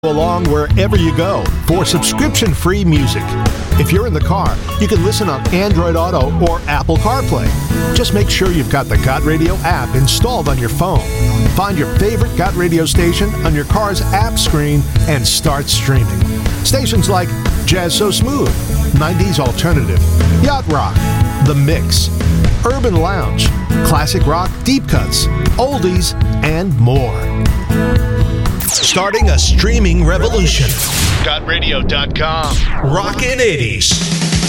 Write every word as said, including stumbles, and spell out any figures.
along wherever you go for subscription-free music. If you're in the car, you can listen on Android Auto or Apple CarPlay. Just make sure you've got the Got Radio app installed on your phone. Find your favorite Got Radio station on your car's app screen and start streaming. Stations like Jazz So Smooth, nineties Alternative, Yacht Rock, The Mix, Urban Lounge, Classic Rock Deep Cuts, Oldies, and more. Starting a streaming revolution. Got radio dot com. Rockin' eighties.